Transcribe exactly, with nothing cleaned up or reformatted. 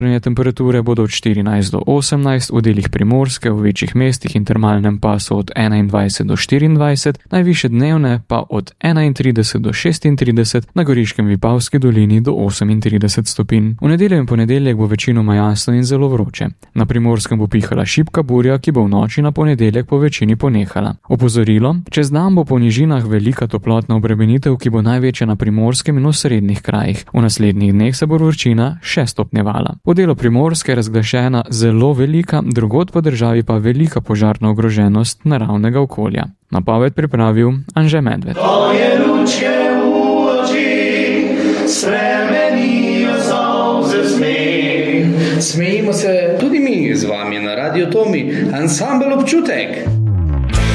Temperature bodo od štirinajst do osemnajst, v delih Primorske, v večjih mestih in termalnem pasu od enaindvajset do štiriindvajset, najvišje dnevne pa od enaintrideset do šestintrideset, na Goriškem Vipavski dolini do osemintrideset stopinj. V nedeljo in ponedeljek bo večinoma jasno in zelo vroče. Na Primorskem bo pihala šibka burja, ki bo v noči na ponedeljek po večini ponehala. Opozorilo, čez dan bo po nižinah velika toplotna obremenitev, ki bo največja na Primorskem in v srednjih krajih. V naslednjih dneh se bo vročina še stopnjevala. V delu Primorske je razglašena zelo velika, drugod po državi pa velika požarna ogroženost naravnega okolja. Napoved pripravil Anže Medved. Tvoje lučke v oči spremenijo solze smeh. Smejimo se tudi mi z vami na Radio Tomi, ansambel Občutek.